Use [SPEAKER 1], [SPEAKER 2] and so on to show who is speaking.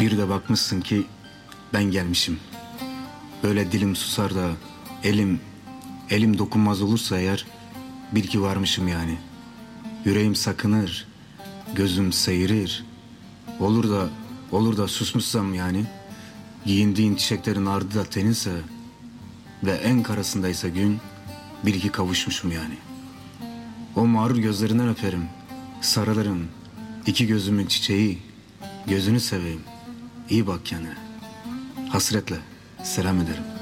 [SPEAKER 1] Bir de bakmışsın ki ben gelmişim. Böyle dilim susar da elim dokunmaz olursa eğer bil ki varmışım yani. Yüreğim sakınır, gözüm seyirir. Olur da susmuşsam yani, giyindiğin çiçeklerin ardı da teninse ve en karasındaysa gün, bil ki kavuşmuşum yani. O mağrur gözlerinden öperim, sarılırım, iki gözümün çiçeği, gözünü seveyim, iyi bak kendine. Hasretle selam ederim.